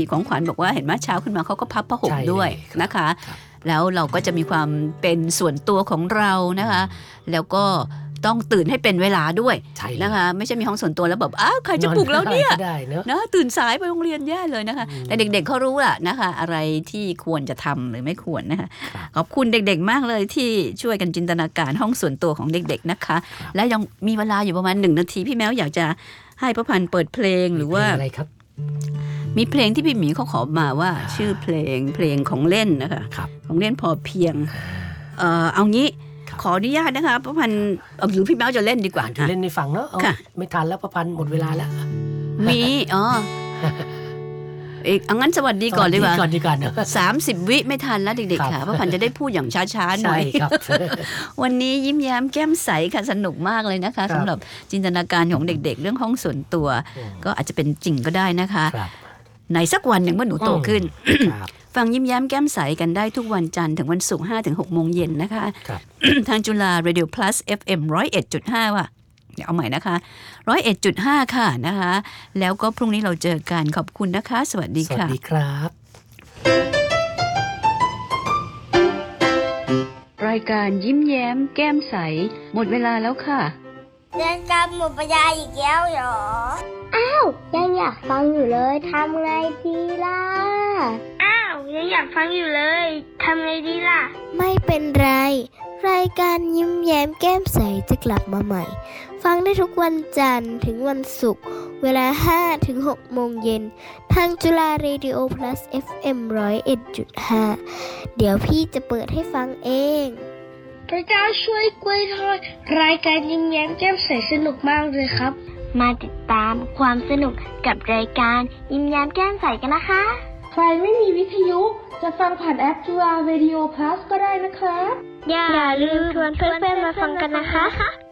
ของขวัญบอกว่าเห็นไหมเช้าขึ้นมาเขาก็พับผ้าห่มด้วยนะคะแล้วเราก็จะมีความเป็นส่วนตัวของเรานะคะแล้วก็ต้องตื่นให้เป็นเวลาด้วยนะคะไม่ใช่มีห้องส่วนตัวแล้วแบบอ้าวใครจะปลุกแล้วเนี่ยนะตื่นสายไปโรงเรียนแย่เลยนะคะแต่เด็กๆเขารู้ล่ะนะคะอะไรที่ควรจะทำหรือไม่ควรนะคะขอบคุณเด็กๆมากเลยที่ช่วยกันจินตนาการห้องส่วนตัวของเด็กๆนะคะและยังมีเวลาอยู่ประมาณ1 นาทีพี่แมวอยากจะให้ป้าพันธุ์เปิดเพลงหรือว่าอะไรครับมีเพลงที่พี่หมีเขาขอมาว่าชื่อเพลงของเล่นนะคะของเล่นพอเพียงเอางี้ขออนุญาตนะคะป้าพันธุ์หรือพี่แมวจะเล่นดีกว่าเล่นในฝั่งเนาะไม่ทันแล้วป้าพันธุ์หมดเวลาแล้วมีอีกงั้นสวัสดีก่อนดีกว่า30 วิไม่ทันแล้วเด็กๆค่ะป้าพันธุ์จะได้พูดอย่างช้าๆหน่อยวันนี้ยิ้มแย้มแก้มใสค่ะสนุกมากเลยนะคะสำหรับจินตนาการของเด็กๆเรื่องห้องส่วนตัวก็อาจจะเป็นจริงก็ได้นะคะในสักวันหนึ่งเมื่อหนูโตขึ้นฟังยิ้มแย้มแก้มใสกันได้ทุกวันจันทร์ถึงวันศุกร์ 5-6 โมงเย็นนะคะทางจุฬา Radio Plus FM 101.5 ว่ะเดี๋ยวเอาใหม่นะคะ 101.5 ค่ะนะคะแล้วก็พรุ่งนี้เราเจอกันขอบคุณนะคะสวัสดีค่ะสวัสดีครับรายการยิ้มแย้มแก้มใสหมดเวลาแล้วค่ะเรียนการหมดปัญญาอีกแล้วเหรออ้าวยังอยากฟังอยู่เลยทำไงดีล่ะอ้าวยังอยากฟังอยู่เลยทำไงดีล่ะไม่เป็นไรรายการยิ้มแย้มแก้มใสจะกลับมาใหม่ฟังได้ทุกวันจันทร์ถึงวันศุกร์เวลา 5-6 โมงเย็นทางจุฬา Radio Plus FM 101.5 เดี๋ยวพี่จะเปิดให้ฟังเองพระเจ้าช่วยกล้วยทอดรายการยิ้มแย้มแก้มใสสนุกมากเลยครับมาติดตามความสนุกกับรายการยิ้มแย้มแก้มใสกันนะคะใครไม่มีวิทยุจะฟังผ่านแอปจุฬา Radio Plus ก็ได้นะครับอย่าลืมชวนเพื่อนๆมาฟังกันนะคะ